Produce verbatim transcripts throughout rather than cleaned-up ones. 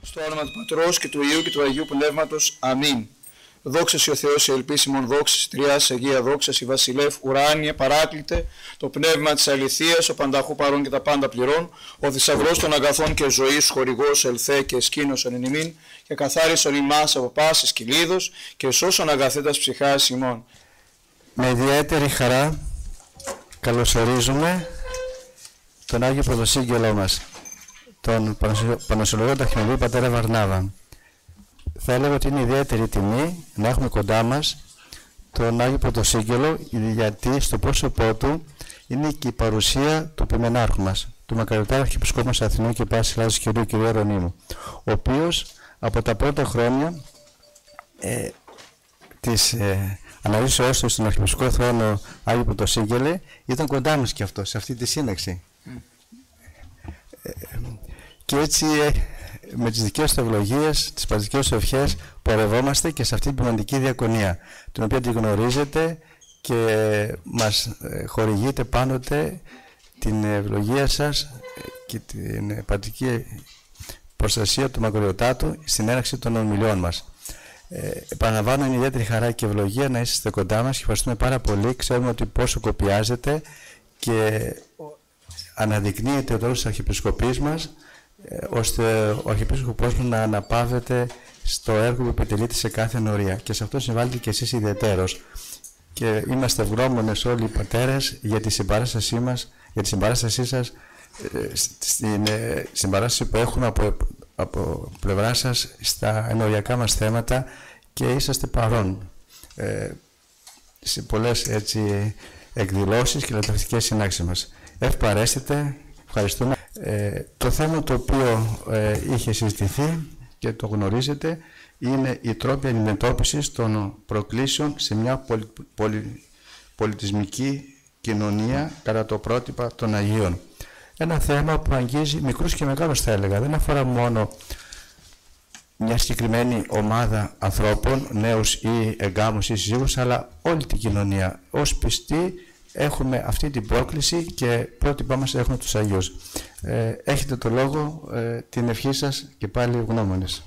Στο όνομα του Πατρός και του Υιού και του Αγίου Πνεύματος. Αμήν. Δόξα σοι ο Θεός, η ελπίσιμον δόξα σοι Τριάς Αγία δόξα σοι Βασιλεύ ουράνιε παράκλητε, το πνεύμα της αληθείας, ο πανταχού παρών και τα πάντα πληρών, ο θησαυρός των αγαθών και ζωής χορηγός ελθέ και εσκήνωσον εν ημίν, και καθάρισον ημάς από πάσης κυλίδος και σώσον αγαθέτας ψυχάς ημών. Με ιδιαίτερη χαρά καλωσορίζουμε τον Άγιο Πρωτοσύγγελό μας, τον Πανοσιολογό Ταχυνοβλή Πατέρα Βαρνάβα. Θα έλεγα ότι είναι ιδιαίτερη τιμή να έχουμε κοντά μας τον Άγιο Πρωτοσύγγελο, γιατί στο πρόσωπό του είναι και η παρουσία του Ποιμενάρχου μας, του Μακαριωτάρχη Αρχιεπισκόπου μας Αθηνών και Πάσης Ελλάδος κ. κ. Ιερονίμου, ο οποίος από τα πρώτα χρόνια ε, της ε, αναλύσεώς του στον Αρχιεπισκοπικό Θρόνο Άγιο Πρωτοσύγγελε ήταν κοντά μας και αυτό, σε αυτή τη σύναξη. Mm. Ε, και έτσι ε, με τις δικές του ευλογίες, τις πατρικές του ευχές, πορευόμαστε και σε αυτή την πνευματική διακονία, την οποία την γνωρίζετε και μας χορηγείτε πάντοτε την ευλογία σας και την πατρική προστασία του Μακαριωτάτου στην έναρξη των ομιλιών μας. Ε, επαναλαμβάνω, είναι ιδιαίτερη χαρά και ευλογία να είσαστε κοντά μας και ευχαριστούμε πάρα πολύ. Ξέρουμε ότι πόσο κοπιάζετε και αναδεικνύεται ο ρόλος της Αρχιεπισκοπής μας, ώστε ο Αρχιεπίσκοπος να αναπαύεται στο έργο που επιτελείται σε κάθε ενορία, και σε αυτό συμβάλλετε και εσείς ιδιαιτέρως. Και είμαστε ευγνώμονες όλοι οι πατέρες για τη συμπαράστασή μας, για τη συμπαράστασή σας στην συμπαράσταση που έχουμε από, από πλευρά σας στα ενοριακά μας θέματα, και είσαστε παρόν ε, σε πολλές έτσι εκδηλώσεις και λατρευτικές συνάξεις μας. Ευπαρέστητε, ευχαριστούμε. Ε, το θέμα το οποίο ε, είχε συζητηθεί και το γνωρίζετε είναι οι τρόποι αντιμετώπισης των προκλήσεων σε μια πολι, πολι, πολιτισμική κοινωνία κατά το πρότυπα των Αγίων. Ένα θέμα που αγγίζει μικρούς και μεγάλους, θα έλεγα. Δεν αφορά μόνο μια συγκεκριμένη ομάδα ανθρώπων, νέους ή εγκάμους ή σύζυγους, αλλά όλη την κοινωνία. Ως πιστοί έχουμε αυτή την πρόκληση και πρότυπά μας έχουμε τους Αγίους. Ε, έχετε το λόγο, ε, την ευχή σας και πάλι ευγνώμονες.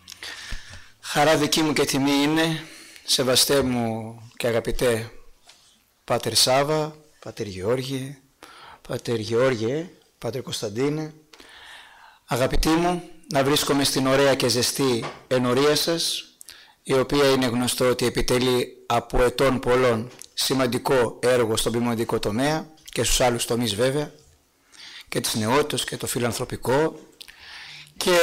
Χαρά δική μου και τιμή είναι, σεβαστέ μου και αγαπητέ Πάτερ Σάβα, Πάτερ Γεώργιε, Πάτερ Γεώργιε, Πάτερ Κωνσταντίνε, αγαπητοί μου, να βρίσκομαι στην ωραία και ζεστή ενορία σας, η οποία είναι γνωστό ότι επιτελεί από ετών πολλών σημαντικό έργο στον ποιμνιωτικό τομέα και στους άλλους τομείς βέβαια, και της νεότητας και το φιλανθρωπικό, και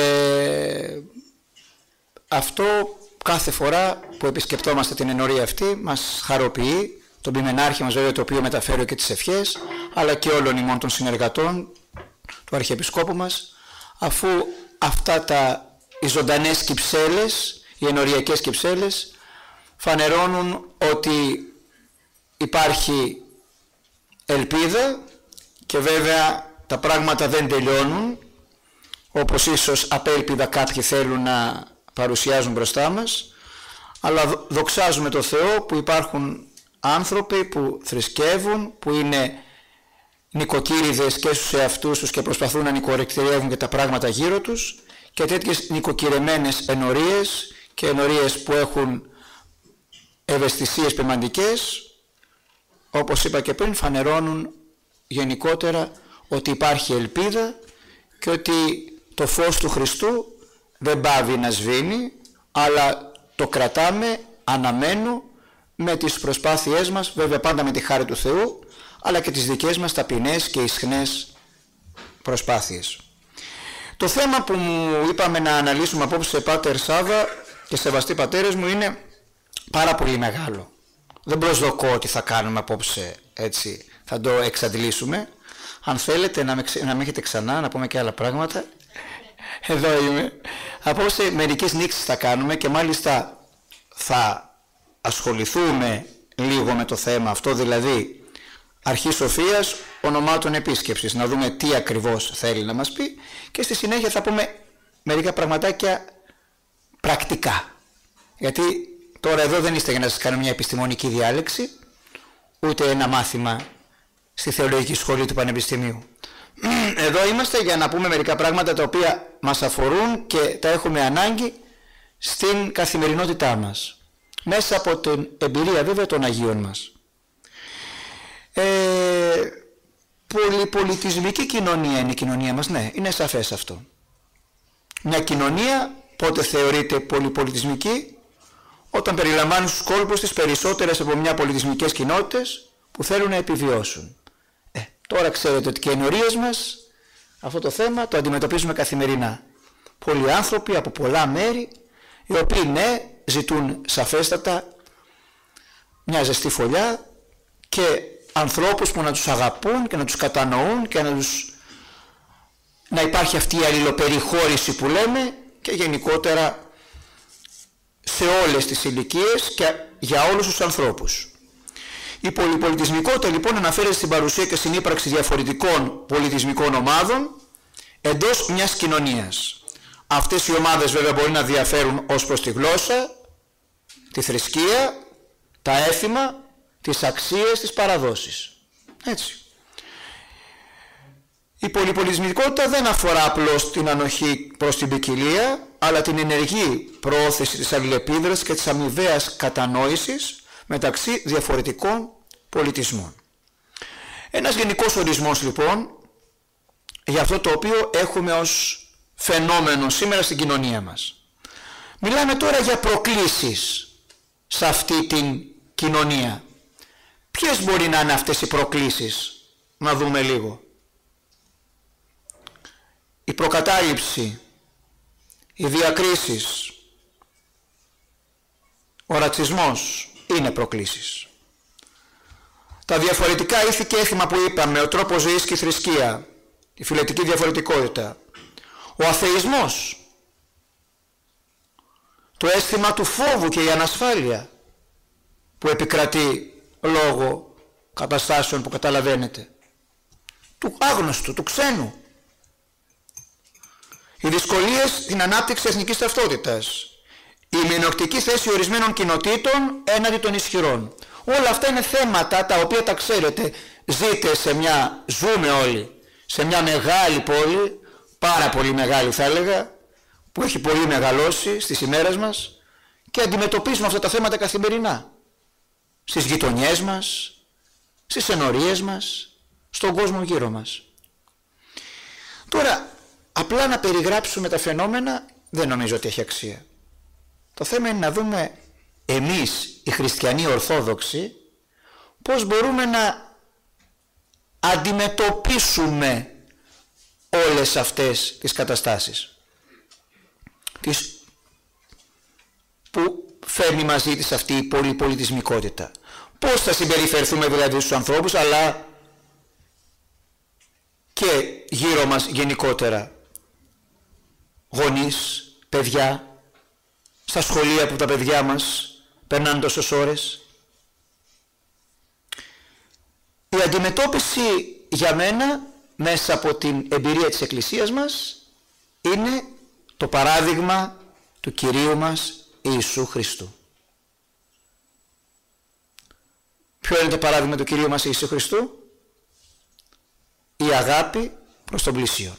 αυτό κάθε φορά που επισκεπτόμαστε την ενορία αυτή μας χαροποιεί, τον ποιμενάρχη μας βέβαια, το οποίο μεταφέρει και τις ευχές, αλλά και όλων ημών των συνεργατών του Αρχιεπισκόπου μας, αφού αυτά τα οι ζωντανές κυψέλες, οι ενοριακές κυψέλες, φανερώνουν ότι υπάρχει ελπίδα, και βέβαια τα πράγματα δεν τελειώνουν, όπως ίσως απέλπιδα κάποιοι θέλουν να παρουσιάζουν μπροστά μας, αλλά δοξάζουμε το Θεό που υπάρχουν άνθρωποι που θρησκεύουν, που είναι νοικοκύριδες και στους εαυτούς τους και προσπαθούν να νοικοκυρεύουν και τα πράγματα γύρω τους, και τέτοιες νοικοκυρεμένες ενορίες και ενορίες που έχουν ευαισθησίες ποιμαντικές, όπως είπα και πριν, φανερώνουν γενικότερα ότι υπάρχει ελπίδα και ότι το φως του Χριστού δεν πάβει να σβήνει, αλλά το κρατάμε αναμένο με τις προσπάθειές μας, βέβαια πάντα με τη χάρη του Θεού, αλλά και τις δικές μας ταπεινές και ισχνές προσπάθειες. Το θέμα που μου είπαμε να αναλύσουμε απόψε, Πάτερ Σάβα και σεβαστοί πατέρες μου, είναι πάρα πολύ μεγάλο. Δεν προσδοκώ ότι θα κάνουμε απόψε έτσι, θα το εξαντλήσουμε. Αν θέλετε να με, να με έχετε ξανά, να πούμε και άλλα πράγματα, εδώ είμαι. Απόψε μερικές νήξεις θα κάνουμε, και μάλιστα θα ασχοληθούμε λίγο με το θέμα αυτό, δηλαδή αρχή σοφίας, ονομάτων επίσκεψης, να δούμε τι ακριβώς θέλει να μας πει, και στη συνέχεια θα πούμε μερικά πραγματάκια πρακτικά. Γιατί τώρα εδώ δεν είστε για να σας κάνω μια επιστημονική διάλεξη, ούτε ένα μάθημα στη θεολογική σχολή του Πανεπιστημίου. εδώ είμαστε για να πούμε μερικά πράγματα τα οποία μας αφορούν και τα έχουμε ανάγκη στην καθημερινότητά μας, μέσα από την εμπειρία βέβαια των Αγίων μας. Ε, πολυπολιτισμική κοινωνία είναι η κοινωνία μας, ναι, είναι σαφές αυτό. Μια κοινωνία πότε θεωρείται πολυπολιτισμική? Όταν περιλαμβάνει στους κόλπους της περισσότερες από μια πολιτισμικές κοινότητες που θέλουν να επιβιώσουν. Ε, τώρα ξέρετε ότι και οι ενορίες μας αυτό το θέμα το αντιμετωπίζουμε καθημερινά. Πολλοί άνθρωποι από πολλά μέρη, οι οποίοι ναι ζητούν σαφέστατα μια ζεστή φωλιά και ανθρώπους που να τους αγαπούν και να τους κατανοούν και να, τους... να υπάρχει αυτή η αλληλοπεριχώρηση που λέμε, και γενικότερα σε όλες τις ηλικίες και για όλους τους ανθρώπους. Η πολυπολιτισμικότητα λοιπόν αναφέρεται στην παρουσία και στην ύπαρξη διαφορετικών πολιτισμικών ομάδων εντός μιας κοινωνίας. Αυτές οι ομάδες βέβαια μπορεί να διαφέρουν ως προς τη γλώσσα, τη θρησκεία, τα έθιμα, τις αξίες, τις παραδόσεις. Έτσι. Η πολυπολιτισμικότητα δεν αφορά απλώς την ανοχή προς την ποικιλία, αλλά την ενεργή προώθηση της αλληλεπίδρασης και της αμοιβαίας κατανόησης μεταξύ διαφορετικών πολιτισμών. Ένας γενικός ορισμός λοιπόν για αυτό το οποίο έχουμε ως φαινόμενο σήμερα στην κοινωνία μας. Μιλάμε τώρα για προκλήσεις σε αυτή την κοινωνία. Ποιες μπορεί να είναι αυτές οι προκλήσεις? Να δούμε λίγο. Η προκατάληψη, οι διακρίσεις, ο ρατσισμός είναι προκλήσεις. Τα διαφορετικά ήθη και έθιμα που είπαμε, ο τρόπος ζωής και η θρησκεία, η φυλετική διαφορετικότητα, ο αθεισμός, το αίσθημα του φόβου και η ανασφάλεια που επικρατεί λόγω καταστάσεων που καταλαβαίνετε, του άγνωστου, του ξένου, οι δυσκολίες στην ανάπτυξη εθνικής ταυτότητας, η μειονεκτική θέση ορισμένων κοινοτήτων έναντι των ισχυρών. Όλα αυτά είναι θέματα τα οποία τα ξέρετε. Ζείτε σε μια, ζούμε όλοι σε μια μεγάλη πόλη, πάρα πολύ μεγάλη θα έλεγα, που έχει πολύ μεγαλώσει στις ημέρες μας και αντιμετωπίζουμε αυτά τα θέματα καθημερινά. Στις γειτονιές μας, στις ενορίες μας, στον κόσμο γύρω μας. Τώρα, απλά να περιγράψουμε τα φαινόμενα δεν νομίζω ότι έχει αξία. Το θέμα είναι να δούμε εμείς οι χριστιανοί ορθόδοξοι πώς μπορούμε να αντιμετωπίσουμε όλες αυτές τις καταστάσεις τις που φέρνει μαζί της αυτή η πολυπολιτισμικότητα. Πώς θα συμπεριφερθούμε δηλαδή στους ανθρώπους αλλά και γύρω μας γενικότερα, γονείς, παιδιά, στα σχολεία που τα παιδιά μας περνάνε τόσες ώρες. Η αντιμετώπιση για μένα μέσα από την εμπειρία της Εκκλησίας μας είναι το παράδειγμα του Κυρίου μας Ιησού Χριστού. Ποιο είναι το παράδειγμα του Κυρίου μας Ιησού Χριστού? Η αγάπη προς τον πλησίον.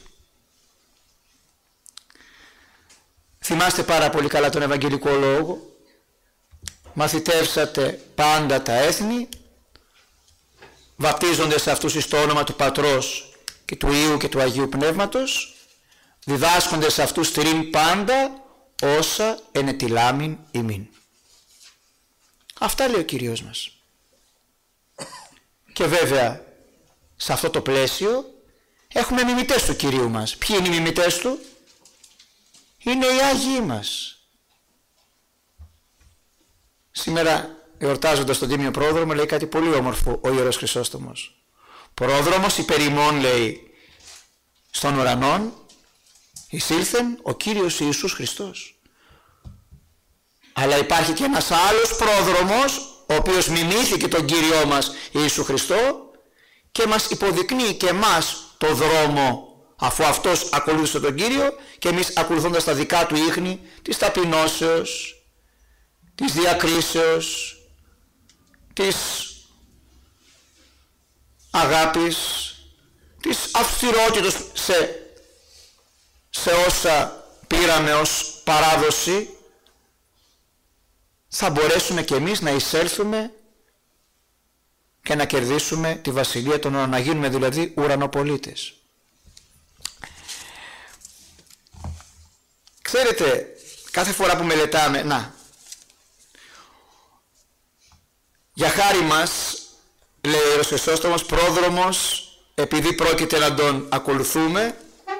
Θυμάστε πάρα πολύ καλά τον Ευαγγελικό Λόγο. Μαθητεύσατε πάντα τα έθνη, βαπτίζοντες αυτούς εις το όνομα του Πατρός και του Υιού και του Αγίου Πνεύματος, διδάσκοντες αυτούς στηρήν πάντα όσα ενετιλάμην ημίν. Αυτά λέει ο Κύριος μας. Και βέβαια σε αυτό το πλαίσιο έχουμε μιμητές του Κυρίου μας. Ποιοι είναι οι μιμητές του? Είναι οι Άγιοι μας. Σήμερα εορτάζοντας τον Τίμιο Πρόδρομο λέει κάτι πολύ όμορφο ο Ιερός Χρυσόστομος. Πρόδρομος υπερ ημών, λέει, στον ουρανόν εισήλθεν ο Κύριος Ιησούς Χριστός. Αλλά υπάρχει και ένας άλλος πρόδρομος ο οποίος μιμήθηκε τον Κύριό μας Ιησού Χριστό και μας υποδεικνύει και εμάς το δρόμο, αφού αυτός ακολούθησε τον Κύριο και εμείς ακολουθώντας τα δικά του ίχνη της ταπεινώσεως, της διακρίσεως, της αγάπης, της αυστηρότητας σε, σε όσα πήραμε ως παράδοση, θα μπορέσουμε και εμείς να εισέλθουμε και να κερδίσουμε τη Βασιλεία των Ουρανών, να γίνουμε δηλαδή ουρανοπολίτες. Ξέρετε, κάθε φορά που μελετάμε, να, για χάρη μας, λέει ο Ιερός Χρυσόστομος, πρόδρομος, επειδή πρόκειται να τον ακολουθούμε,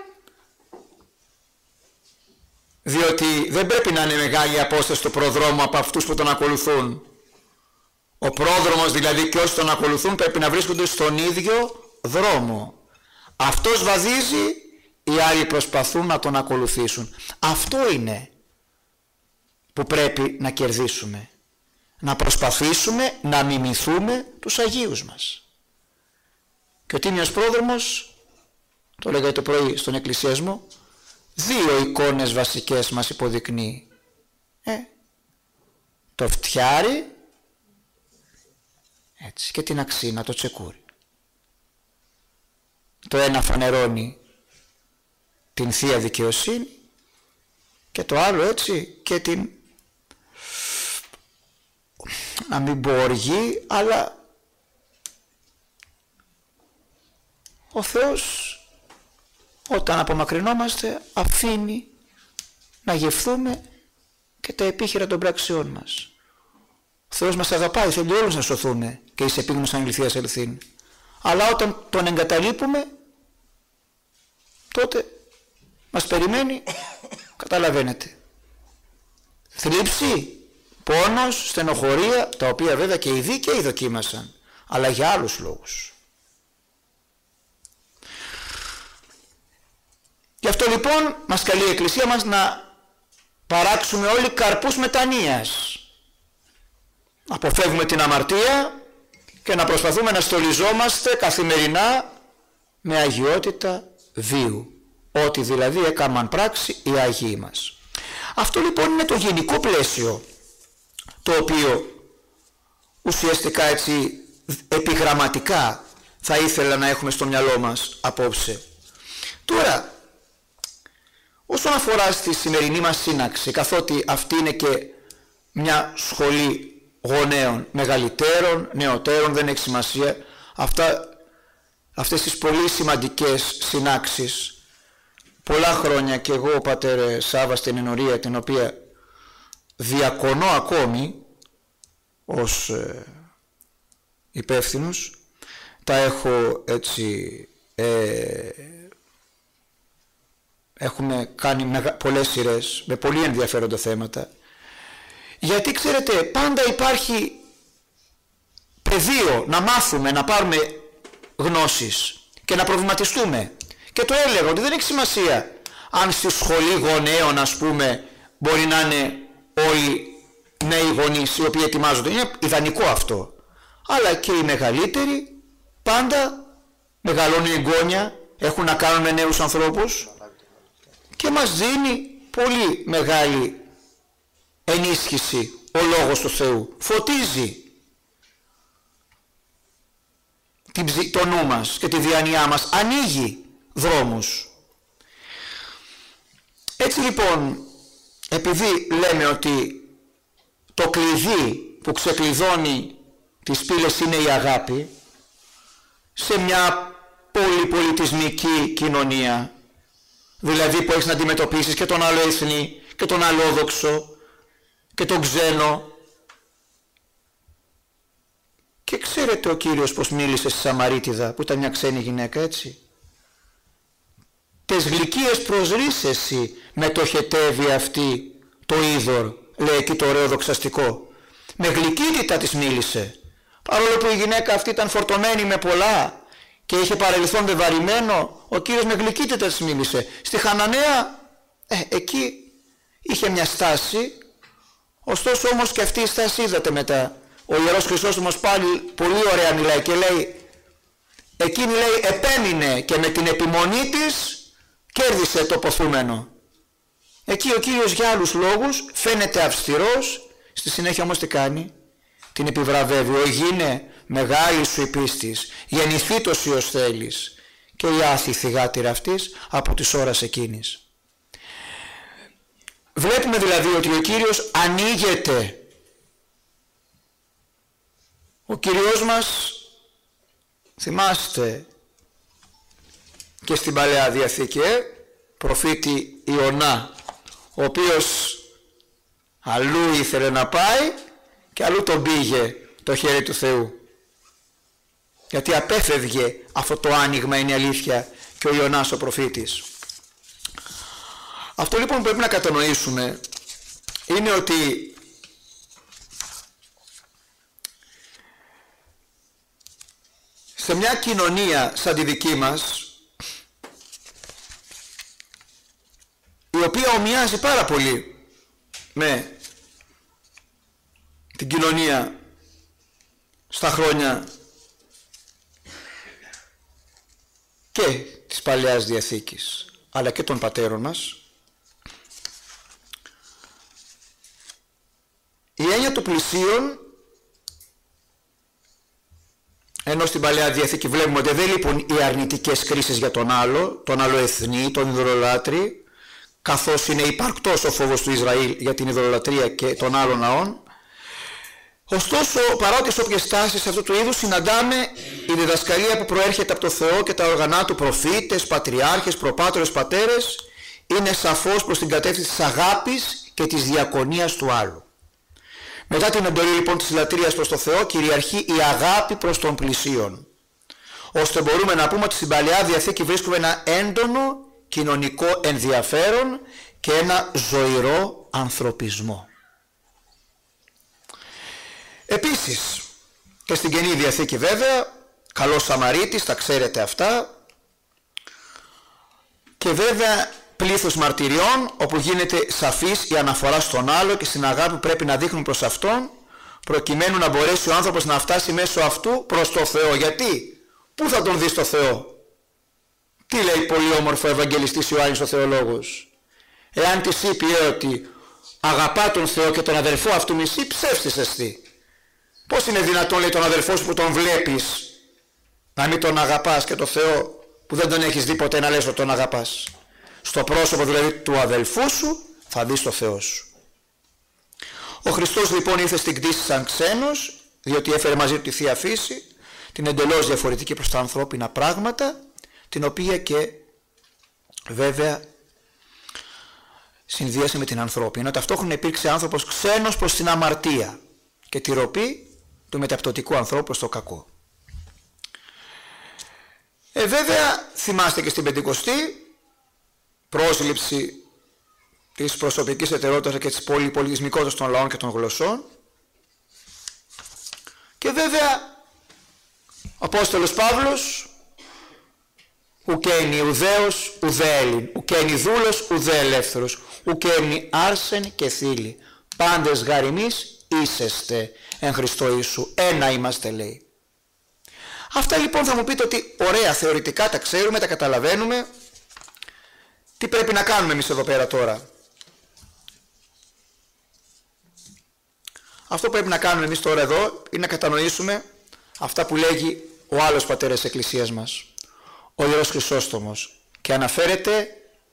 διότι δεν πρέπει να είναι μεγάλη απόσταση στο προδρόμο από αυτούς που τον ακολουθούν. Ο πρόδρομος δηλαδή και όσοι τον ακολουθούν πρέπει να βρίσκονται στον ίδιο δρόμο. Αυτός βαδίζει, οι άλλοι προσπαθούν να τον ακολουθήσουν. Αυτό είναι που πρέπει να κερδίσουμε. Να προσπαθήσουμε να μιμηθούμε τους Αγίους μας. Και ο Τίμιος Πρόδρομος, το λέγατε το πρωί στον εκκλησιασμό, δύο εικόνες βασικές μας υποδεικνύει. Ε, το φτιάρι, έτσι, και την αξίνα, το τσεκούρι. Το ένα φανερώνει την Θεία Δικαιοσύνη και το άλλο έτσι και την, να μην πω οργή, αλλά ο Θεός όταν απομακρυνόμαστε αφήνει να γευθούμε και τα επίχειρα των πράξεών μας. Ο Θεός μας αγαπάει, θέλει όλους να σωθούμε και εις επίγνωσαν ηλιθίας ελθύν. Αλλά όταν τον εγκαταλείπουμε, τότε μας περιμένει, καταλαβαίνετε, θλίψη, πόνος, στενοχωρία, τα οποία βέβαια και οι δίκαιοι δοκίμασαν, αλλά για άλλους λόγους. Γι' αυτό λοιπόν μας καλεί η Εκκλησία μας να παράξουμε όλοι καρπούς μετανοίας. Να αποφεύγουμε την αμαρτία και να προσπαθούμε να στολιζόμαστε καθημερινά με αγιότητα βίου. Ό,τι δηλαδή έκαναν πράξη οι Άγιοι μας. Αυτό λοιπόν είναι το γενικό πλαίσιο το οποίο ουσιαστικά έτσι επιγραμματικά θα ήθελα να έχουμε στο μυαλό μας απόψε. Τώρα, όσον αφορά στη σημερινή μας σύναξη, καθότι αυτή είναι και μια σχολή γονέων, μεγαλύτερων, νεωτέρων, δεν έχει σημασία, αυτά, αυτές τις πολύ σημαντικές συνάξεις, πολλά χρόνια και εγώ, πατέρ Σάβα, στην ενορία την οποία διακονώ ακόμη ως ε, υπεύθυνος, τα έχω έτσι ε, έχουμε κάνει μεγα, πολλές σειρές με πολύ ενδιαφέροντα θέματα, γιατί ξέρετε πάντα υπάρχει πεδίο να μάθουμε, να πάρουμε γνώσεις και να προβληματιστούμε. Και το έλεγα ότι δεν έχει σημασία αν στη σχολή γονέων, ας πούμε, μπορεί να είναι όλοι νέοι γονείς οι οποίοι ετοιμάζονται. Είναι ιδανικό αυτό. Αλλά και οι μεγαλύτεροι πάντα μεγαλώνουν οι εγγόνια, έχουν να κάνουν με νέους ανθρώπους και μας δίνει πολύ μεγάλη ενίσχυση ο Λόγος του Θεού. Φωτίζει το νου μας και τη διάνοιά μας, ανοίγει δρόμους. Έτσι λοιπόν, επειδή λέμε ότι το κλειδί που ξεκλειδώνει τις πύλες είναι η αγάπη, σε μια πολυπολιτισμική κοινωνία, δηλαδή που έχεις να αντιμετωπίσεις και τον αλλοεθνή και τον αλλόδοξο και τον ξένο. Και ξέρετε ο Κύριος πως μίλησε στη Σαμαρίτιδα που ήταν μια ξένη γυναίκα, έτσι. Τες γλυκίες προσρίσεσι μετοχετεύει αυτή το είδωρ, λέει εκεί το ωραίο δοξαστικό. Με γλυκύτητα της μίλησε, παρόλο που η γυναίκα αυτή ήταν φορτωμένη με πολλά και είχε παρελθόν βεβαρημένο, ο Κύριος με γλυκύτητα της μίλησε. Στη Χαναναία, ε, εκεί είχε μια στάση, ωστόσο όμως και αυτή η στάση είδατε μετά. Ο Ιερός Χρυσόστομος πάλι πολύ ωραία μιλάει και λέει, εκείνη λέει επέμεινε και με την επιμονή της κέρδισε το ποθούμενο. Εκεί ο Κύριος για άλλους λόγους φαίνεται αυστηρός, στη συνέχεια όμως τι κάνει? Την επιβραβεύει. Ο γίνε μεγάλη σου η πίστης, γεννηθήτως ως θέλεις και η άθη θυγάτηρα αυτής από τις ώρας εκείνης. Βλέπουμε δηλαδή ότι ο Κύριος ανοίγεται. Ο Κύριος μας, θυμάστε και στην Παλαιά Διαθήκη, ε, προφήτη Ιωνά, ο οποίος αλλού ήθελε να πάει και αλλού τον πήγε το χέρι του Θεού. Γιατί απέφευγε αυτό το άνοιγμα, είναι η αλήθεια, και ο Ιωνάς ο προφήτης. Αυτό λοιπόν που πρέπει να κατανοήσουμε είναι ότι σε μια κοινωνία σαν τη δική μας, η οποία ομοιάζει πάρα πολύ με την κοινωνία στα χρόνια και της Παλαιάς Διαθήκης αλλά και των πατέρων μας, η έννοια του πλησίον, ενώ στην Παλαιά Διαθήκη βλέπουμε ότι δεν λείπουν οι αρνητικές κρίσεις για τον άλλο, τον αλλοεθνή, τον ειδωλολάτρη, καθώς είναι υπαρκτός ο φόβος του Ισραήλ για την ειδωλολατρία και των άλλων λαών. Ωστόσο, παρά τις όποιες τάσεις αυτού του είδους, συναντάμε η διδασκαλία που προέρχεται από το Θεό και τα οργανά του, προφήτες, πατριάρχες, προπάτορες, πατέρες, είναι σαφώς προς την κατεύθυνση της αγάπης και της διακονίας του άλλου. Μετά την εντολή λοιπόν της λατρείας προς το Θεό, κυριαρχεί η αγάπη προς τον πλησίον, ώστε μπορούμε να πούμε ότι στην Παλαιά Διαθήκη βρίσκουμε ένα έντονο κοινωνικό ενδιαφέρον και ένα ζωηρό ανθρωπισμό. Επίσης και στην Καινή Διαθήκη βέβαια, καλός Σαμαρίτης, τα ξέρετε αυτά, και βέβαια πλήθος μαρτυριών όπου γίνεται σαφής η αναφορά στον άλλο και στην αγάπη που πρέπει να δείχνουν προς αυτόν, προκειμένου να μπορέσει ο άνθρωπος να φτάσει μέσω αυτού προς το Θεό. Γιατί, πού θα τον δει στο Θεό? Τι λέει πολύ όμορφο ο Ευαγγελιστής Ιωάννης ο Θεολόγος? Εάν της είπε ότι αγαπά τον Θεό και τον αδελφό αυτού μισεί, ψεύστης εστί. Πώς είναι δυνατόν, λέει, τον αδελφό σου που τον βλέπεις να μην τον αγαπάς, και τον Θεό που δεν τον έχεις δει ποτέ να λες ότι τον αγαπάς? Στο πρόσωπο δηλαδή του αδελφού σου θα δεις το Θεό σου. Ο Χριστός λοιπόν ήρθε στην κτήση σαν ξένος, διότι έφερε μαζί του τη Θεία Φύση, την εντελώς διαφορετική προς τα ανθρώπινα πράγματα, την οποία και βέβαια συνδύασε με την ανθρώπινη. Ενώ ταυτόχρονα υπήρξε άνθρωπος ξένος προς την αμαρτία και τη ροπή του μεταπτωτικού ανθρώπου προς το κακό. Ε, βέβαια θυμάστε και στην Πεντηκοστή, πρόσληψη της προσωπικής εταιρότητας και της πολυπολιτισμικότητας των λαών και των γλωσσών, και βέβαια ο Απόστολος Παύλος, ουκένει ουδαίος ουδέ Έλλην, ουκένει δούλος ουδέ ελεύθερος, ουκένει άρσεν και θήλη, πάντες γάρ ημείς ίσεστε εν Χριστώ Ιησού, ένα είμαστε, λέει. Αυτά λοιπόν θα μου πείτε ότι ωραία, θεωρητικά τα ξέρουμε, τα καταλαβαίνουμε. Τι πρέπει να κάνουμε εμείς εδώ πέρα τώρα? Αυτό που πρέπει να κάνουμε εμείς τώρα εδώ είναι να κατανοήσουμε αυτά που λέγει ο άλλος πατέρας της Εκκλησίας μας, ο Ιερός Χρυσόστομος, και αναφέρεται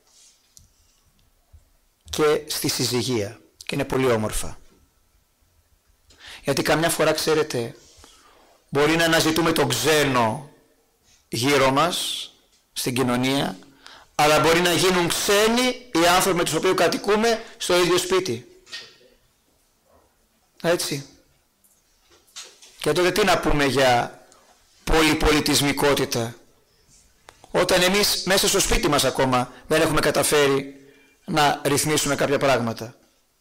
και στη συζυγία, και είναι πολύ όμορφα. Γιατί καμιά φορά, ξέρετε, μπορεί να αναζητούμε τον ξένο γύρω μας στην κοινωνία, αλλά μπορεί να γίνουν ξένοι οι άνθρωποι με τους οποίους κατοικούμε στο ίδιο σπίτι. Έτσι. Και τότε τι να πούμε για πολυπολιτισμικότητα, όταν εμείς μέσα στο σπίτι μας ακόμα δεν έχουμε καταφέρει να ρυθμίσουμε κάποια πράγματα?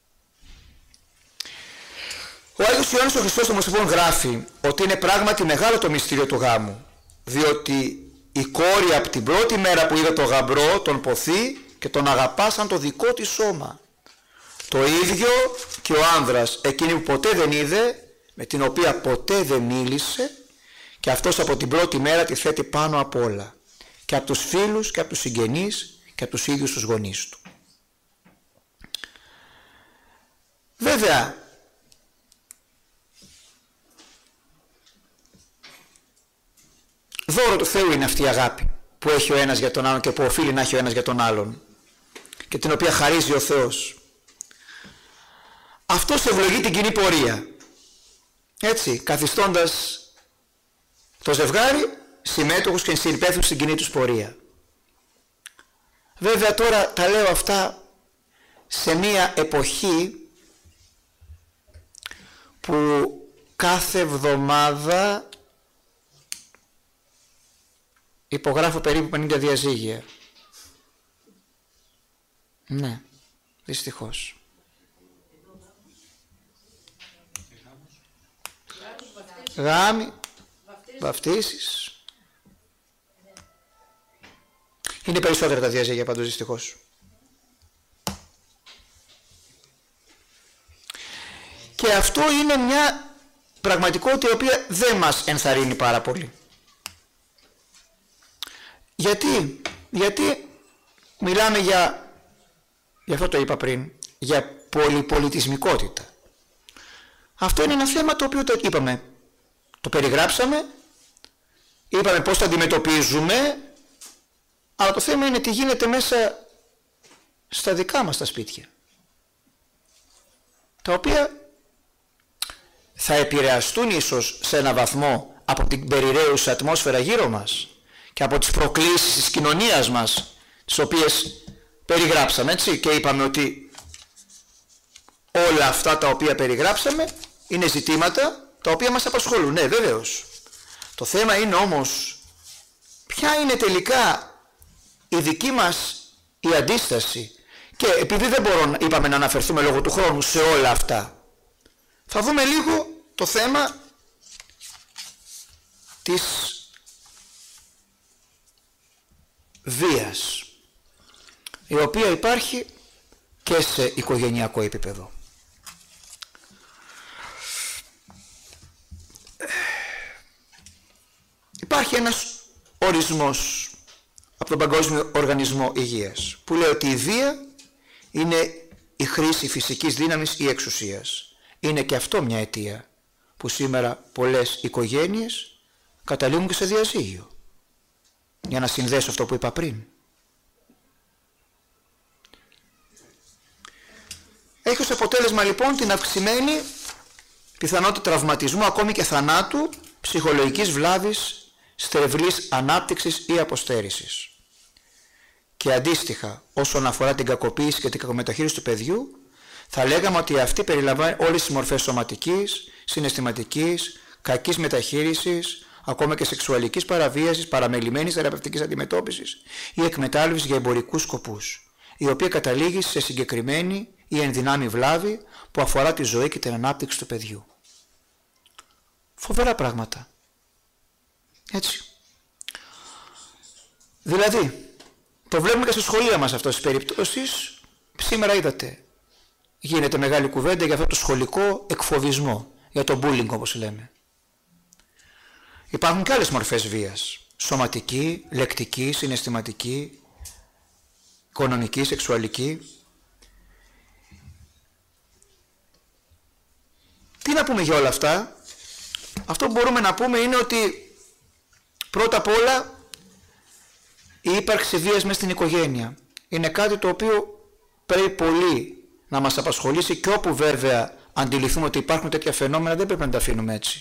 Ο Άγιος Ιωάννης ο Χρυσόστομος λοιπόν γράφει ότι είναι πράγματι μεγάλο το μυστήριο του γάμου, διότι η κόρη από την πρώτη μέρα που είδε τον γαμπρό τον ποθεί και τον αγαπά σαν το δικό της σώμα. Το ίδιο και ο άνδρας, εκείνη που ποτέ δεν είδε, με την οποία ποτέ δεν μίλησε, και αυτός από την πρώτη μέρα τη θέτει πάνω απ' όλα, και από τους φίλους και από τους συγγενείς και από τους ίδιους τους γονείς του. Βέβαια, δώρο του Θεού είναι αυτή η αγάπη που που έχει ο ένας για τον άλλον και που οφείλει να έχει ο ένας για τον άλλον και την οποία χαρίζει ο Θεός. Αυτός ευλογεί την κοινή πορεία, έτσι, καθιστώντας το ζευγάρι συμμέτοχους και συνυπεύθυνους στην κοινή τους πορεία. Βέβαια τώρα τα λέω αυτά σε μία εποχή που κάθε εβδομάδα υπογράφω περίπου πενήντα διαζύγια. Ναι, δυστυχώς. Γάμοι, βαφτίσεις. Είναι περισσότερα τα διαζύγια πάντως, δυστυχώς. Και αυτό είναι μια πραγματικότητα η οποία δεν μας ενθαρρύνει πάρα πολύ. Γιατί, γιατί μιλάμε για, γι' αυτό το είπα πριν, για πολυπολιτισμικότητα. Αυτό είναι ένα θέμα το οποίο το είπαμε, το περιγράψαμε, είπαμε πώς το αντιμετωπίζουμε, αλλά το θέμα είναι τι γίνεται μέσα στα δικά μας τα σπίτια, τα οποία θα επηρεαστούν ίσως σε ένα βαθμό από την περιραίουσα ατμόσφαιρα γύρω μας και από τις προκλήσεις της κοινωνίας μας, τις οποίες περιγράψαμε, έτσι, και είπαμε ότι όλα αυτά τα οποία περιγράψαμε είναι ζητήματα τα οποία μας απασχολούν. Ναι, βέβαιως. Το θέμα είναι όμως ποια είναι τελικά η δική μας η αντίσταση, και επειδή δεν μπορώ, είπαμε, να αναφερθούμε λόγω του χρόνου σε όλα αυτά, θα δούμε λίγο το θέμα της βίας, η οποία υπάρχει και σε οικογενειακό επίπεδο. Υπάρχει ένας ορισμός από τον Παγκόσμιο Οργανισμό Υγείας που λέει ότι η βία είναι η χρήση φυσικής δύναμης ή εξουσίας. Είναι και αυτό μια αιτία που σήμερα πολλές οικογένειες καταλήγουν και σε διαζύγιο. Για να συνδέσω αυτό που είπα πριν. Έχει ως αποτέλεσμα λοιπόν την αυξημένη πιθανότητα τραυματισμού, ακόμη και θανάτου, ψυχολογικής βλάβης, στρεβλής ανάπτυξης ή αποστέρησης. Και αντίστοιχα, όσον αφορά την κακοποίηση και την κακομεταχείριση του παιδιού, θα λέγαμε ότι αυτή περιλαμβάνει όλες τις μορφές σωματικής, συναισθηματικής, κακής μεταχείρισης, ακόμα και σεξουαλικής παραβίασης, παραμελημένης θεραπευτικής αντιμετώπισης ή εκμετάλλευσης για εμπορικούς σκοπούς, η οποία καταλήγει σε συγκεκριμένη ή ενδυνάμει βλάβη που αφορά τη ζωή και την ανάπτυξη του παιδιού. Φοβερά πράγματα. Έτσι. Δηλαδή, το βλέπουμε και στα σχολεία μας αυτές τις περιπτώσεις. Σήμερα είδατε, γίνεται μεγάλη κουβέντα για αυτό το σχολικό εκφοβισμό, για το bullying όπως λέμε. Υπάρχουν και άλλες μορφές βίας. Σωματική, λεκτική, συναισθηματική, οικονομική, σεξουαλική. Τι να πούμε για όλα αυτά? Αυτό που μπορούμε να πούμε είναι ότι πρώτα απ' όλα η ύπαρξη βίας μέσα στην οικογένεια είναι κάτι το οποίο πρέπει πολύ να μας απασχολήσει, και όπου βέβαια αντιληφθούμε ότι υπάρχουν τέτοια φαινόμενα δεν πρέπει να τα αφήνουμε έτσι.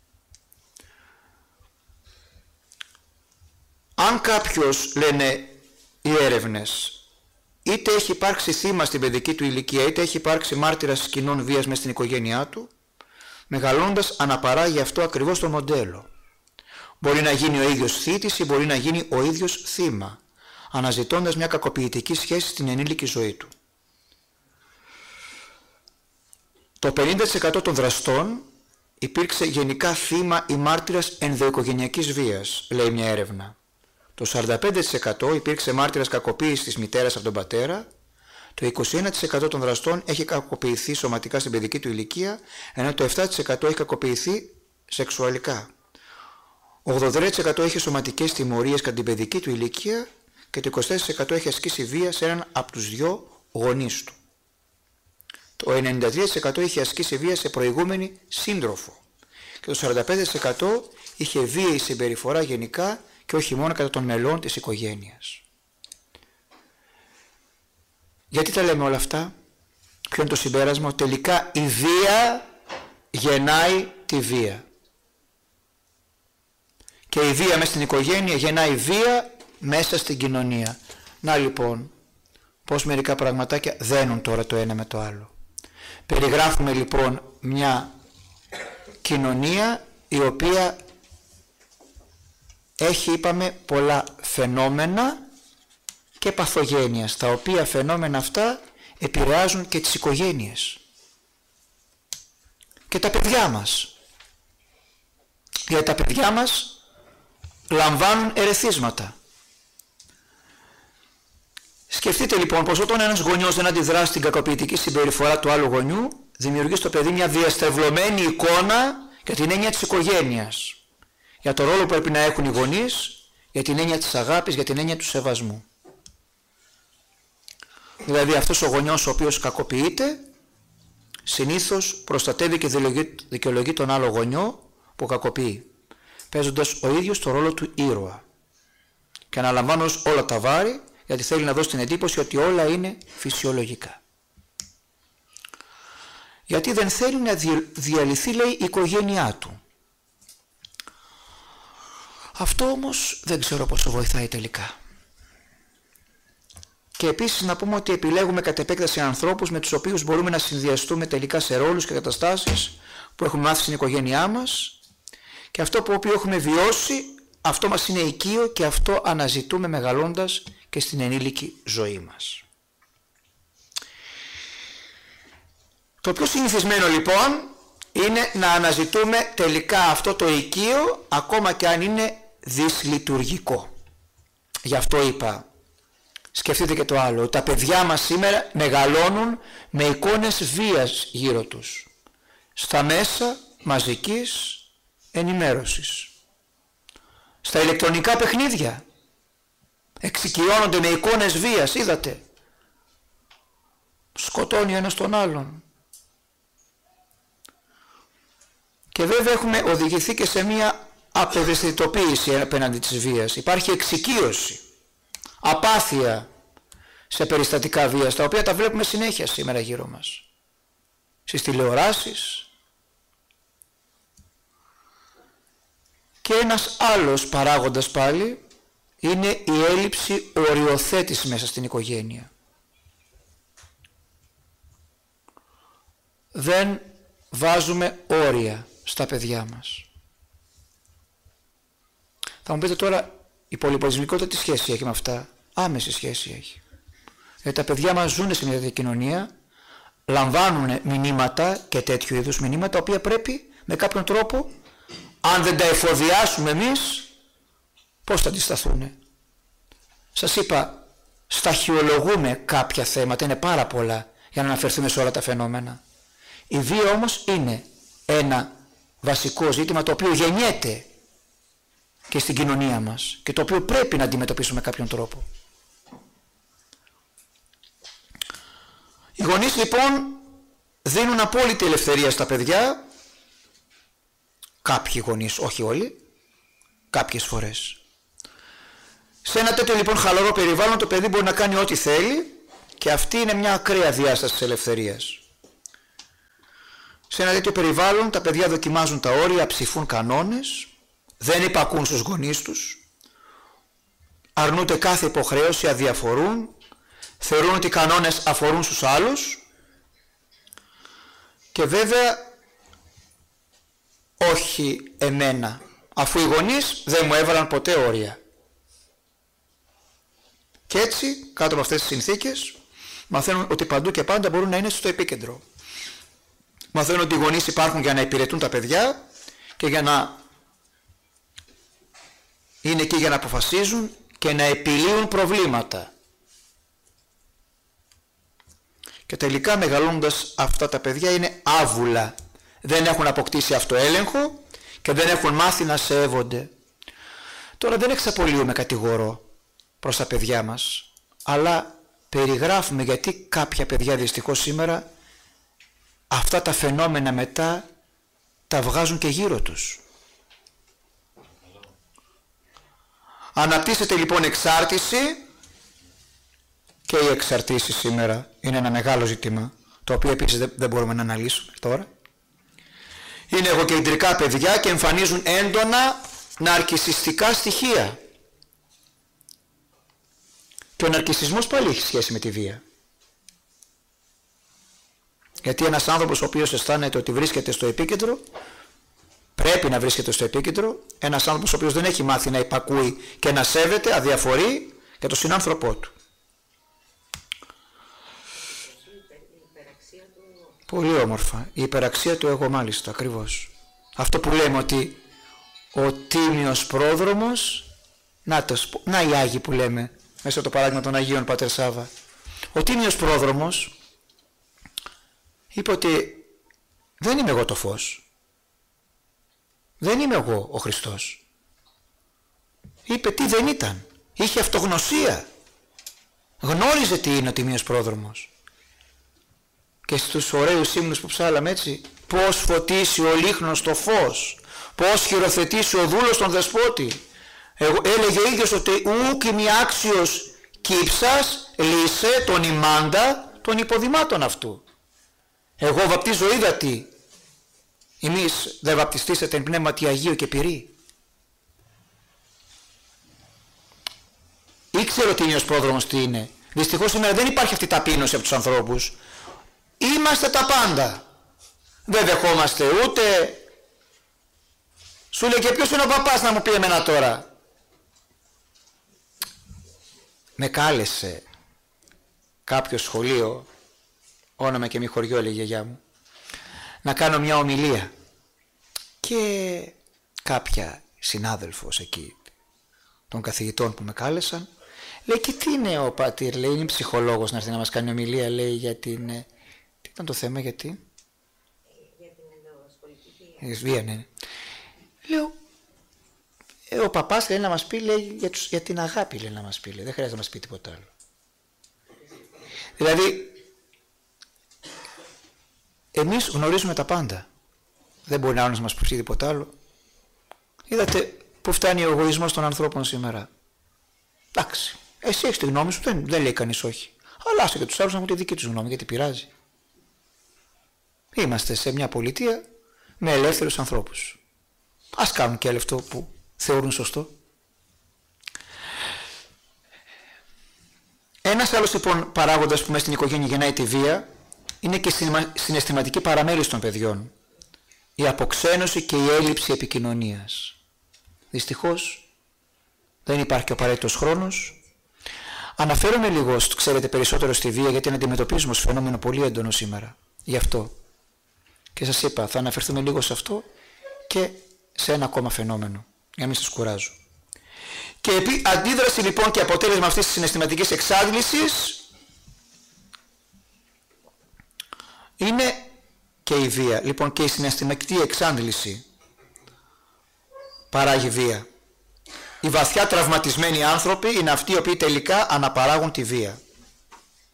Αν κάποιος, λένε οι έρευνες, είτε έχει υπάρξει θύμα στην παιδική του ηλικία, είτε έχει υπάρξει μάρτυρας σκηνών βίας μέσα στην οικογένειά του, μεγαλώντας αναπαράγει αυτό ακριβώς το μοντέλο. Μπορεί να γίνει ο ίδιος θύτης ή μπορεί να γίνει ο ίδιος θύμα, αναζητώντας μια κακοποιητική σχέση στην ενήλικη ζωή του. Το πενήντα τοις εκατό των δραστών υπήρξε γενικά θύμα ή μάρτυρας ενδοοικογενειακής βίας, λέει μια έρευνα. Το σαράντα πέντε τοις εκατό υπήρξε μάρτυρας κακοποίησης της μητέρας από τον πατέρα, το είκοσι ένα τοις εκατό των δραστών έχει κακοποιηθεί σωματικά στην παιδική του ηλικία, ενώ το επτά τοις εκατό έχει κακοποιηθεί σεξουαλικά. ογδόντα τρία τοις εκατό έχει σωματικές τιμωρίες κατά την παιδική του ηλικία και το είκοσι τέσσερα τοις εκατό έχει ασκήσει βία σε έναν από τους δυο γονείς του. Το ενενήντα τρία τοις εκατό είχε ασκήσει βία σε προηγούμενη σύντροφο και το σαράντα πέντε τοις εκατό είχε βίαιη συμπεριφορά γενικά και όχι μόνο κατά των μελών της οικογένειας. Γιατί τα λέμε όλα αυτά? Ποιο είναι το συμπέρασμα? Τελικά η βία γεννάει τη βία. Και η βία μέσα στην οικογένεια γεννάει βία μέσα στην κοινωνία. Να λοιπόν, πως μερικά πραγματάκια δένουν τώρα το ένα με το άλλο. Περιγράφουμε λοιπόν μια κοινωνία η οποία έχει, είπαμε, πολλά φαινόμενα και παθογένειας, τα οποία φαινόμενα αυτά επηρεάζουν και τις οικογένειες και τα παιδιά μας. Γιατί τα παιδιά μας λαμβάνουν ερεθίσματα. Σκεφτείτε λοιπόν πως όταν ένας γονιός δεν αντιδρά στην κακοποιητική συμπεριφορά του άλλου γονιού, δημιουργεί στο παιδί μια διαστρεβλωμένη εικόνα για την έννοια της οικογένειας, για το ρόλο που πρέπει να έχουν οι γονείς, για την έννοια της αγάπης, για την έννοια του σεβασμού. Δηλαδή αυτός ο γονιός ο οποίος κακοποιείται, συνήθως προστατεύει και δικαιολογεί τον άλλο γονιό που κακοποιεί, παίζοντας ο ίδιος το ρόλο του ήρωα και αναλαμβάνοντας όλα τα βάρη, γιατί θέλει να δώσει την εντύπωση ότι όλα είναι φυσιολογικά. Γιατί δεν θέλει να διαλυθεί, λέει, η οικογένειά του. Αυτό όμως δεν ξέρω πόσο βοηθάει τελικά. Και επίσης να πούμε ότι επιλέγουμε κατ' επέκταση ανθρώπους με τους οποίους μπορούμε να συνδυαστούμε τελικά σε ρόλους και καταστάσεις που έχουμε μάθει στην οικογένειά μας, και αυτό που οποίο έχουμε βιώσει, αυτό μας είναι οικείο και αυτό αναζητούμε μεγαλώντας και στην ενήλικη ζωή μας. Το πιο συνηθισμένο λοιπόν είναι να αναζητούμε τελικά αυτό το οικείο, ακόμα και αν είναι δυσλειτουργικό. Γι' αυτό είπα, σκεφτείτε και το άλλο, τα παιδιά μας σήμερα μεγαλώνουν με εικόνες βίας γύρω τους, στα μέσα μαζικής ενημέρωσης, στα ηλεκτρονικά παιχνίδια, εξοικειώνονται με εικόνες βίας, είδατε, σκοτώνει ένας τον άλλον. Και βέβαια έχουμε οδηγηθεί και σε μια απευαισθητοποίηση απέναντι της βίας. Υπάρχει εξοικείωση, απάθεια σε περιστατικά βίας, τα οποία τα βλέπουμε συνέχεια σήμερα γύρω μας, στις τηλεοράσεις. Και ένας άλλος παράγοντας πάλι είναι η έλλειψη οριοθέτησης μέσα στην οικογένεια. Δεν βάζουμε όρια στα παιδιά μας. Θα μου πείτε τώρα, η πολυπολιτισμικότητα τι σχέση έχει με αυτά? Άμεση σχέση έχει. Γιατί τα παιδιά μας ζουν σε μια τέτοια κοινωνία, λαμβάνουν μηνύματα και τέτοιου είδους μηνύματα, τα οποία πρέπει με κάποιον τρόπο, αν δεν τα εφοδιάσουμε εμείς, πώς θα αντισταθούν? Σας είπα, σταχυολογούμε κάποια θέματα, είναι πάρα πολλά για να αναφερθούμε σε όλα τα φαινόμενα. Η βία όμως είναι ένα βασικό ζήτημα το οποίο γεννιέται και στην κοινωνία μας και το οποίο πρέπει να αντιμετωπίσουμε με κάποιον τρόπο. Οι γονείς λοιπόν δίνουν απόλυτη ελευθερία στα παιδιά, κάποιοι γονείς, όχι όλοι, κάποιες φορές. Σε ένα τέτοιο λοιπόν χαλαρό περιβάλλον το παιδί μπορεί να κάνει ό,τι θέλει, και αυτή είναι μια ακραία διάσταση της ελευθερίας. Σε ένα τέτοιο περιβάλλον τα παιδιά δοκιμάζουν τα όρια, ψηφούν κανόνες, δεν υπακούν στους γονείς τους, αρνούνται κάθε υποχρέωση, αδιαφορούν, θεωρούν ότι οι κανόνες αφορούν στους άλλους, και βέβαια όχι εμένα, αφού οι γονείς δεν μου έβαλαν ποτέ όρια. Και έτσι, κάτω από αυτές τις συνθήκες, μαθαίνουν ότι παντού και πάντα μπορούν να είναι στο επίκεντρο. Μαθαίνουν ότι οι γονείς υπάρχουν για να υπηρετούν τα παιδιά και για να είναι εκεί για να αποφασίζουν και να επιλύουν προβλήματα. Και τελικά μεγαλώνοντας αυτά τα παιδιά είναι άβουλα. Δεν έχουν αποκτήσει αυτοέλεγχο και δεν έχουν μάθει να σέβονται. Τώρα δεν εξαπολύουμε κατηγορώ προς τα παιδιά μας, αλλά περιγράφουμε γιατί κάποια παιδιά δυστυχώς σήμερα αυτά τα φαινόμενα μετά τα βγάζουν και γύρω τους. Αναπτύσσεται λοιπόν εξάρτηση, και οι εξαρτήσεις σήμερα είναι ένα μεγάλο ζήτημα, το οποίο επίσης δεν μπορούμε να αναλύσουμε τώρα. Είναι εγωκεντρικά παιδιά και εμφανίζουν έντονα ναρκισσιστικά στοιχεία. Και ο ναρκισσισμός πάλι έχει σχέση με τη βία. Γιατί ένας άνθρωπος ο οποίος αισθάνεται ότι βρίσκεται στο επίκεντρο, πρέπει να βρίσκεται στο επίκεντρο, ένας άνθρωπος ο οποίος δεν έχει μάθει να υπακούει και να σέβεται, αδιαφορεί για τον συνάνθρωπό του. Πολύ όμορφα. Η υπεραξία του εγώ, μάλιστα, ακριβώς. Αυτό που λέμε ότι ο τίμιος πρόδρομος, να, το, να οι Άγιοι που λέμε, μέσα από το παράδειγμα των Αγίων Πατέρ Σάβα. Ο τίμιος πρόδρομος είπε ότι δεν είμαι εγώ το φως. Δεν είμαι εγώ ο Χριστός. Είπε τι δεν ήταν. Είχε αυτογνωσία. Γνώριζε τι είναι ο τίμιος πρόδρομος. Και στους ωραίους ύμνους που ψάλαμε έτσι, πώς φωτίσει ο λίχνος το φως, πώς χειροθετήσει ο δούλος τον δεσπότη. Εγώ, έλεγε ο ίδιος ότι ουκ ημι άξιος κύψας λύσε τον ημάντα των υποδημάτων αυτού. Εγώ βαπτίζω ύδατη, εμείς δεν βαπτιστήσετε εν πνεύματι Αγίου και πυρί. Ήξερε ο τίμιος πρόδρομος τι είναι. Δυστυχώς σήμερα δεν υπάρχει αυτή η ταπείνωση από τους ανθρώπους. Είμαστε τα πάντα. Δεν δεχόμαστε ούτε... Σου λέει και ποιος είναι ο παπάς να μου πει εμένα τώρα. Με κάλεσε κάποιο σχολείο, όνομα και μη χωριό έλεγε η γιαγιά μου, να κάνω μια ομιλία. Και κάποια συνάδελφος εκεί των καθηγητών που με κάλεσαν λέει και τι είναι ο πατήρ, λέει είναι ψυχολόγος να έρθει να μας κάνει ομιλία, λέει για την... Τι ήταν το θέμα, γιατί? Για την ενδοσχολική βία. Ναι. Λέω, ε, ο παπάς λέει να μας πει, λέει, για, τους, για την αγάπη λέει να μας πει, λέει. Δεν χρειάζεται να μας πει τίποτα άλλο. Δηλαδή, εμείς γνωρίζουμε τα πάντα. Δεν μπορεί άλλος να μας πει τίποτα άλλο. Είδατε που φτάνει ο εγωισμός των ανθρώπων σήμερα. Εντάξει, εσύ έχεις τη γνώμη σου, δεν, δεν λέει κανείς όχι. Αλλά άσε και τους άλλους να έχουν τη δική τους γνώμη, γιατί πειράζει. Είμαστε σε μια πολιτεία με ελεύθερους ανθρώπους. Ας κάνουν και αυτό που θεωρούν σωστό. Ένας άλλος λοιπόν παράγοντας που μέσα στην οικογένεια γεννάει τη βία είναι και η συναισθηματική παραμέληση των παιδιών. Η αποξένωση και η έλλειψη επικοινωνίας. Δυστυχώς δεν υπάρχει και ο απαραίτητος χρόνος. Αναφέρομαι λίγο, ξέρετε, περισσότερο στη βία γιατί αντιμετωπίζουμε ως φαινόμενο πολύ έντονο σήμερα. Γι' αυτό. Και σας είπα, θα αναφερθούμε λίγο σε αυτό και σε ένα ακόμα φαινόμενο, για να μην σας κουράζω. Και επί αντίδραση λοιπόν και αποτέλεσμα αυτής της συναισθηματικής εξάντλησης είναι και η βία. Λοιπόν, και η συναισθηματική εξάντληση παράγει βία. Οι βαθιά τραυματισμένοι άνθρωποι είναι αυτοί οι οποίοι τελικά αναπαράγουν τη βία.